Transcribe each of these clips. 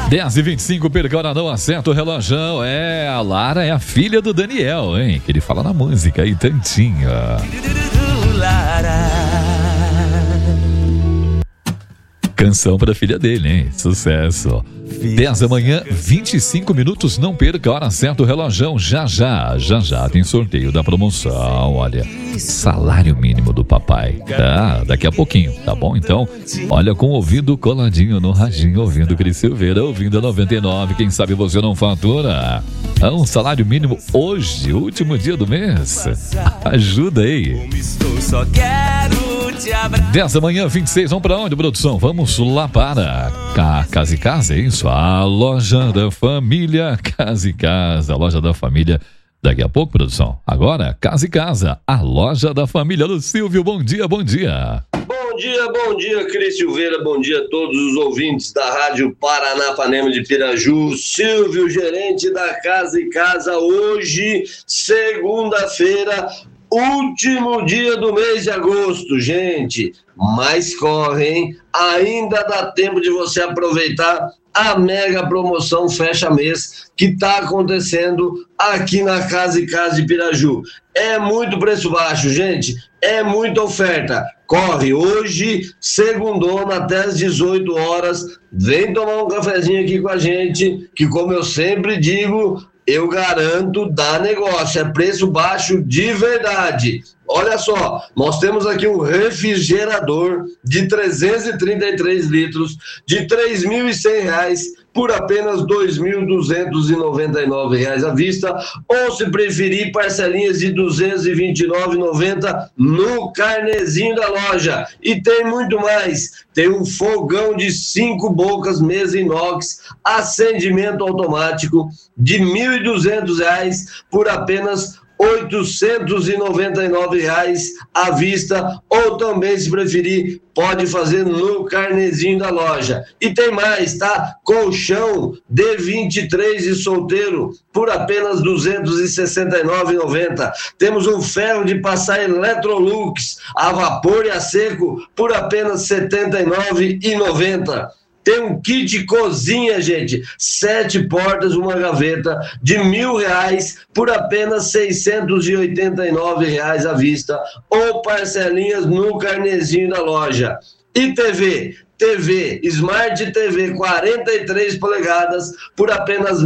10h25, Percora não acerta o relógio. A Lara é a filha do Daniel, hein? Que ele fala na música aí, tantinho. Canção pra filha dele, hein? Sucesso. 10 da manhã, 25 minutos, não perca a hora certa o relógio. Já tem sorteio da promoção. Olha, salário mínimo do papai. Daqui a pouquinho, tá bom? Então, olha, com o ouvido coladinho no radinho, ouvindo Cris Silveira, ouvindo a 99. Quem sabe você não fatura um salário mínimo hoje, último dia do mês. Ajuda aí. Só quero 10 da manhã, 26, vamos pra onde, produção? Vamos lá para Casa e Casa, é isso? A loja da família, Casa e Casa, a loja da família. Daqui a pouco, produção. Agora, Casa e Casa, a loja da família do Silvio. Bom dia. Bom dia, Cris Silveira. Bom dia a todos os ouvintes da Rádio Paranapanema de Piraju. Silvio, gerente da Casa e Casa. Hoje, segunda-feira, último dia do mês de agosto, gente, mas corre, hein? Ainda dá tempo de você aproveitar a mega promoção fecha mês que está acontecendo aqui na Casa e Casa de Piraju. É muito preço baixo, gente, é muita oferta. Corre, hoje, segundona, até às 18 horas, vem tomar um cafezinho aqui com a gente, que como eu sempre digo, eu garanto, dá negócio, é preço baixo de verdade. Olha só, nós temos aqui um refrigerador de 333 litros de R$ 3.100 por apenas R$ 2.299 à vista, ou se preferir, parcelinhas de R$ 229,90 no carnezinho da loja. E tem muito mais, tem um fogão de 5 bocas, mesa inox, acendimento automático de R$ 1.200 por apenas R$ 899 à vista, ou também, se preferir, pode fazer no carnezinho da loja. E tem mais, tá? Colchão D23 e solteiro por apenas R$ 269,90. Temos um ferro de passar Electrolux a vapor e a seco por apenas R$ 79,90. Tem um kit cozinha, gente, 7 portas, uma gaveta, de R$ 1.000 por apenas R$ 689 à vista, ou parcelinhas no carnezinho da loja. E TV Smart TV 43 polegadas por apenas R$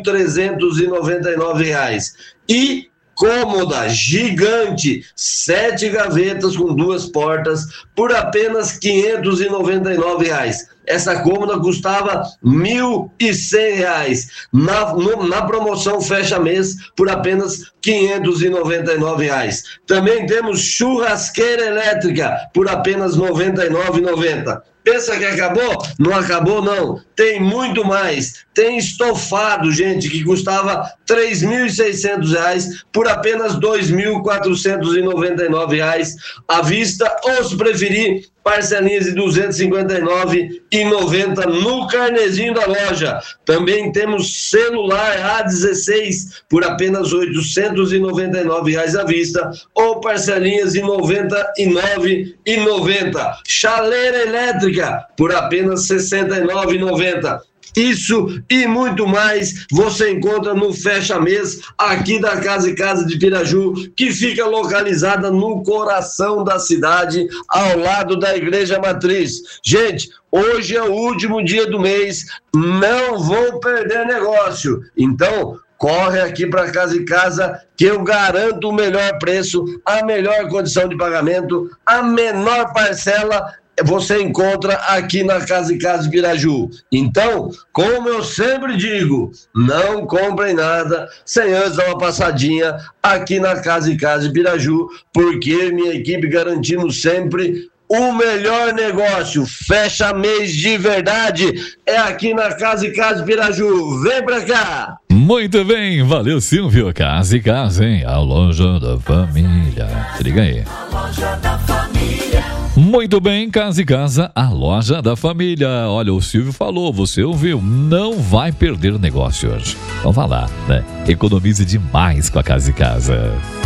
1.399. E cômoda gigante, 7 gavetas com 2 portas por apenas R$ 599. Essa cômoda custava R$ 1.100. Na promoção fecha mês por apenas R$ 599. Também temos churrasqueira elétrica por apenas R$ 99,90. Pensa que acabou? Não acabou, não. Tem muito mais. Tem estofado, gente, que custava R$ 3.600 por apenas R$ 2.499 à vista, ou se preferir, parcelinhas de R$ 259,90 no carnezinho da loja. Também temos celular A16 por apenas R$ 899 à vista, ou parcelinhas de R$ 99,90. Chaleira elétrica por apenas R$ 69,90. Isso e muito mais você encontra no Fecha Mês aqui da Casa e Casa de Piraju, que fica localizada no coração da cidade, ao lado da Igreja Matriz. Gente, hoje é o último dia do mês, não vou perder negócio. Então, corre aqui para Casa e Casa, que eu garanto o melhor preço, a melhor condição de pagamento, a menor parcela você encontra aqui na Casa e Casa de Piraju. Então, como eu sempre digo, não comprem nada sem antes dar uma passadinha aqui na Casa e Casa de Piraju, porque minha equipe garantindo sempre o melhor negócio, fecha mês de verdade, é aqui na Casa e Casa de Piraju. Vem pra cá! Muito bem, valeu Silvio. Casa e Casa, hein? A loja da família. Liga aí. A loja da família. Muito bem, Casa e Casa, a loja da família. Olha, o Silvio falou, você ouviu, não vai perder negócio hoje. Então vá lá, né? Economize demais com a Casa e Casa.